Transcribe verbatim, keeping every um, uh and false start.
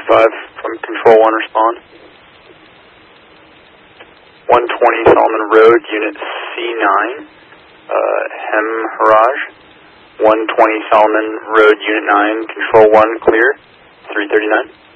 five from Control one, respond. one twenty Solomon Road, Unit C nine, uh, Hemharaj. one twenty Solomon Road, Unit nine, Control one, clear, three thirty-nine.